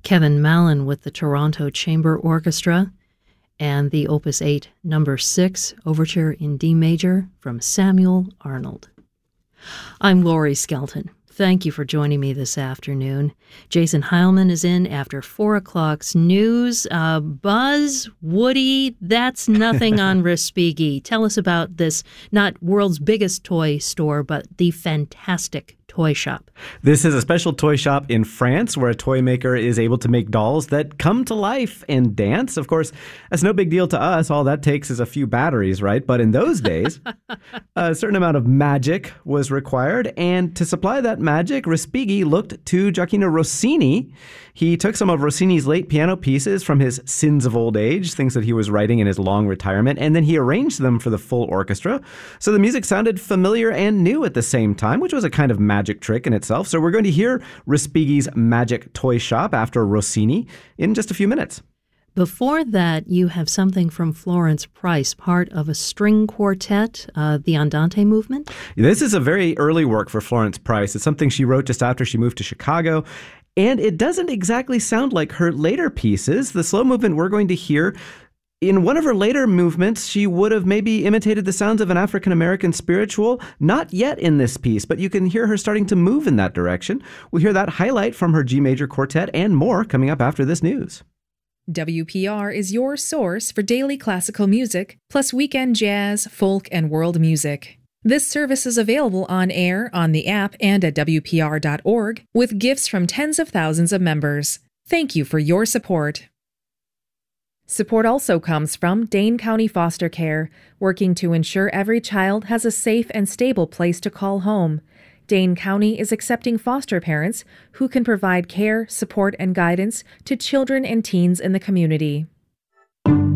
Kevin Mallon with the Toronto Chamber Orchestra, and the Opus 8 No. 6 Overture in D major from Samuel Arnold. I'm Laurie Skelton. Thank you for joining me this afternoon. Jason Heilman is in after 4 o'clock's news. Buzz, Woody, that's nothing on Respighi. Tell us about this, not world's biggest toy store, but the fantastic toy shop. This is a special toy shop in France where a toy maker is able to make dolls that come to life and dance. Of course, that's no big deal to us. All that takes is a few batteries, right? But in those days, a certain amount of magic was required. And to supply that magic, Respighi looked to Gioacchino Rossini. He took some of Rossini's late piano pieces from his Sins of Old Age, things that he was writing in his long retirement, and then he arranged them for the full orchestra. So the music sounded familiar and new at the same time, which was a kind of magic trick in itself. So we're going to hear Respighi's Magic Toy Shop after Rossini in just a few minutes. Before that, you have something from Florence Price, part of a string quartet, the Andante movement. This is a very early work for Florence Price. It's something she wrote just after she moved to Chicago. And it doesn't exactly sound like her later pieces. The slow movement we're going to hear, in one of her later movements, she would have maybe imitated the sounds of an African-American spiritual. Not yet in this piece, but you can hear her starting to move in that direction. We'll hear that highlight from her G major quartet and more coming up after this news. WPR is your source for daily classical music, plus weekend jazz, folk, and world music. This service is available on air, on the app, and at WPR.org, with gifts from tens of thousands of members. Thank you for your support. Support also comes from Dane County Foster Care, working to ensure every child has a safe and stable place to call home. Dane County is accepting foster parents who can provide care, support, and guidance to children and teens in the community.